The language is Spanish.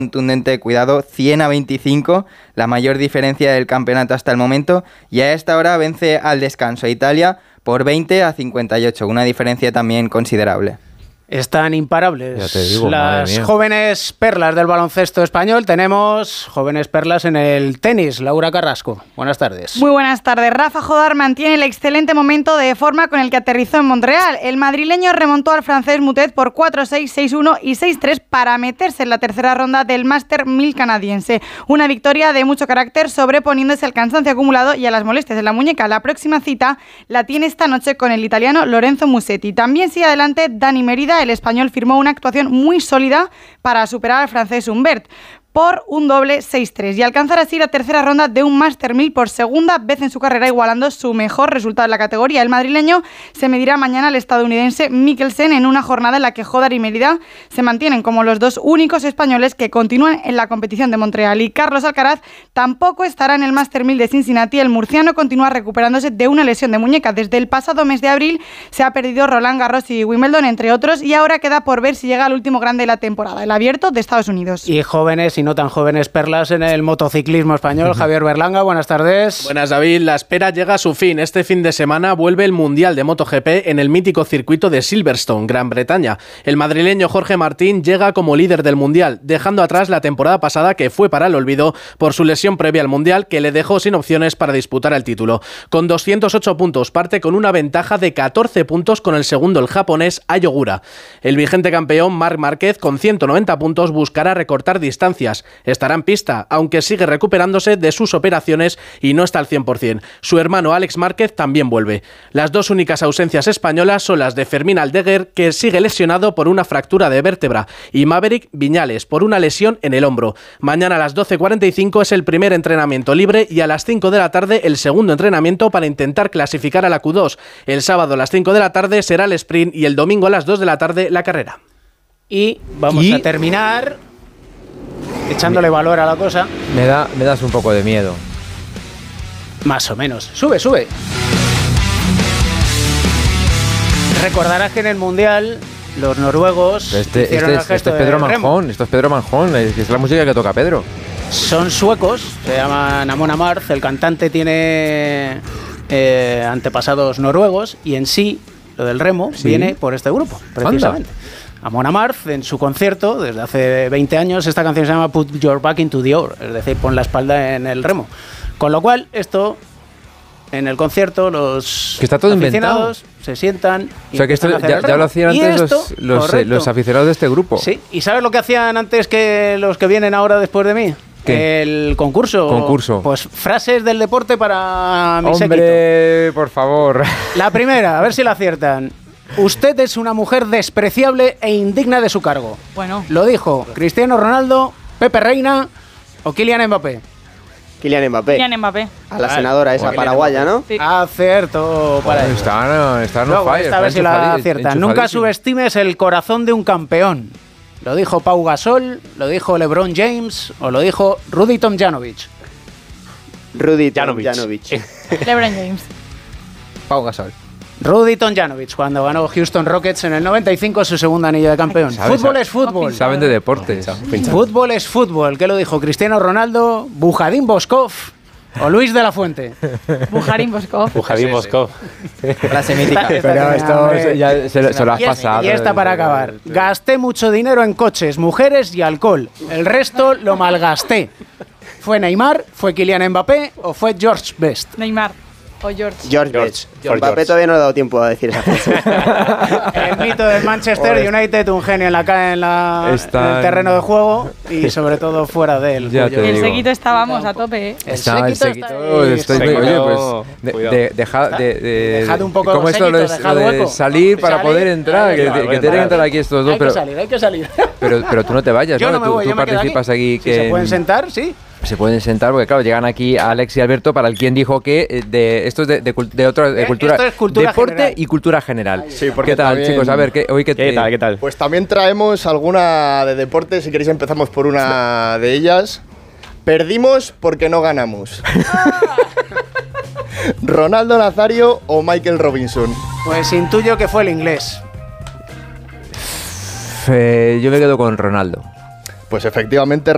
contundente, cuidado, 100-25, la mayor diferencia del campeonato hasta el momento, y a esta hora vence al descanso a Italia por 20-58, una diferencia también considerable. Están imparables ya te digo, las jóvenes perlas del baloncesto español. Tenemos jóvenes perlas en el tenis. Laura Carrasco, buenas tardes. Muy buenas tardes. Rafa Jodar mantiene el excelente momento de forma con el que aterrizó en Montreal. El madrileño remontó al francés Mutet por 4-6, 6-1 y 6-3 para meterse en la tercera ronda del Master 1000 canadiense. Una victoria de mucho carácter, sobreponiéndose al cansancio acumulado y a las molestias de la muñeca. La próxima cita la tiene esta noche con el italiano Lorenzo Musetti. También sigue adelante Dani Mérida. El español firmó una actuación muy sólida para superar al francés Humbert por un doble 6-3 y alcanzar así la tercera ronda de un Master 1000 por segunda vez en su carrera, igualando su mejor resultado en la categoría. El madrileño se medirá mañana al estadounidense Mikkelsen en una jornada en la que Jodar y Mérida se mantienen como los dos únicos españoles que continúan en la competición de Montreal. Y Carlos Alcaraz tampoco estará en el Master 1000 de Cincinnati. El murciano continúa recuperándose de una lesión de muñeca. Desde el pasado mes de abril se ha perdido Roland Garros y Wimbledon, entre otros, y ahora queda por ver si llega al último grande de la temporada, el Abierto de Estados Unidos. Y jóvenes y no tan jóvenes perlas en el motociclismo español. Javier Berlanga, buenas tardes. Buenas, David. La espera llega a su fin. Este fin de semana vuelve el Mundial de MotoGP en el mítico circuito de Silverstone, Gran Bretaña. El madrileño Jorge Martín llega como líder del Mundial, dejando atrás la temporada pasada que fue para el olvido por su lesión previa al Mundial, que le dejó sin opciones para disputar el título. Con 208 puntos, parte con una ventaja de 14 puntos con el segundo, el japonés Ai Ogura. El vigente campeón Marc Márquez, con 190 puntos, buscará recortar distancias. Estará en pista, aunque sigue recuperándose de sus operaciones y no está al 100%. Su hermano Alex Márquez también vuelve. Las dos únicas ausencias españolas son las de Fermín Aldeguer, que sigue lesionado por una fractura de vértebra, y Maverick Viñales, por una lesión en el hombro. Mañana a las 12:45 es el primer entrenamiento libre y a las 5 de la tarde el segundo entrenamiento para intentar clasificar a la Q2. El sábado a las 5 de la tarde será el sprint y el domingo a las 2 de la tarde la carrera. Y vamos a terminar echándole valor a la cosa. Me das un poco de miedo. Más o menos. Sube. Recordarás que en el Mundial los noruegos hicieron el gesto es Pedro de remo. Manjón. Esto es Pedro Manjón. Es la música que toca Pedro. Son suecos, se llaman Amon Amarth. El cantante tiene antepasados noruegos y en sí lo del remo viene por este grupo, precisamente. Anda. Amon Amarth, en su concierto, desde hace 20 años, esta canción se llama Put Your Back into the Oar, es decir, pon la espalda en el remo. Con lo cual, esto, en el concierto, los que está todo aficionados inventado. Se sientan y o sea, que esto ya lo hacían antes los aficionados de este grupo. Sí, ¿y sabes lo que hacían antes que los que vienen ahora después de mí? ¿Qué? El concurso. Pues frases del deporte para mi séquito. ¡Hombre, por favor! La primera, a ver si la aciertan. Usted es una mujer despreciable e indigna de su cargo. Bueno. Lo dijo Cristiano Ronaldo, Pepe Reina o Kylian Mbappé. Kylian Mbappé. A la senadora esa paraguaya, ¿no? Sí. Acierto para ello. Están on fire. A ver si la aciertan. Nunca subestimes el corazón de un campeón. Lo dijo Pau Gasol, lo dijo LeBron James o lo dijo Rudy Tomjanovic. Tomjanovic. LeBron James. Pau Gasol. Rudy Tomjanovic, cuando ganó Houston Rockets en el 95 su segundo anillo de campeón. Fútbol es fútbol. Saben de deportes. Fútbol es fútbol. ¿Qué lo dijo Cristiano Ronaldo, Bujadín Boskov o Luis de la Fuente? Bujarín Boskov. Frase mítica. Pero esto ya se lo has pasado. Y esta para acabar. Gasté mucho dinero en coches, mujeres y alcohol. El resto lo malgasté. ¿Fue Neymar, fue Kylian Mbappé o fue George Best? Neymar. O George Best. Mbappé todavía no le ha dado tiempo a decir esa frase. El mito del Manchester United, un genio en el terreno de juego y sobre todo fuera de él. El séquito estábamos a tope, ¿eh? El séquito dejad un poco ¿cómo esto lo de salir para poder entrar? Que tienen que entrar aquí estos dos. Hay que salir. Pero tú no te vayas, yo ¿no? no me voy, tú participas aquí. Si se pueden sentar, sí. Se pueden sentar porque, claro, llegan aquí Alex y Alberto, para el quien dijo que esto es de cultura, esto es cultura deporte general. Y cultura general. Sí, ¿Qué tal, también, chicos? A ver, ¿qué tal? Pues también traemos alguna de deporte, si queréis empezamos por una de ellas. Perdimos porque no ganamos. ¿Ronaldo Nazario o Michael Robinson? Pues intuyo que fue el inglés. Yo me quedo con Ronaldo. Pues efectivamente